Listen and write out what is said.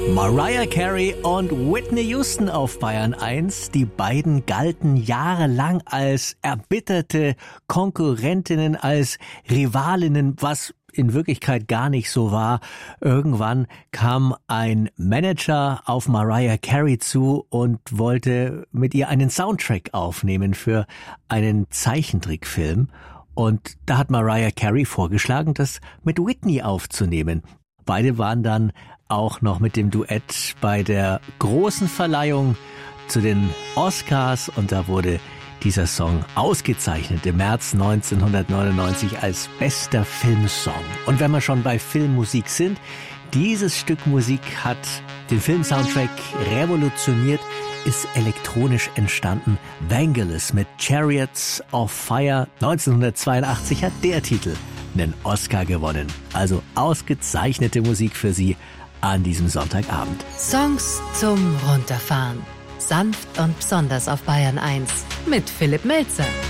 Mariah Carey und Whitney Houston auf Bayern 1. Die beiden galten jahrelang als erbitterte Konkurrentinnen, als Rivalinnen, was in Wirklichkeit gar nicht so war. Irgendwann kam ein Manager auf Mariah Carey zu und wollte mit ihr einen Soundtrack aufnehmen für einen Zeichentrickfilm. Und da hat Mariah Carey vorgeschlagen, das mit Whitney aufzunehmen. Beide waren dann auch noch mit dem Duett bei der großen Verleihung zu den Oscars und da wurde dieser Song ausgezeichnet im März 1999 als bester Filmsong. Und wenn wir schon bei Filmmusik sind, dieses Stück Musik hat den Filmsoundtrack revolutioniert, ist elektronisch entstanden. Vangelis mit Chariots of Fire 1982 hat der Titel einen Oscar gewonnen. Also ausgezeichnete Musik für Sie an diesem Sonntagabend. Songs zum Runterfahren. Sanft und besonders auf Bayern 1 mit Philipp Melzer.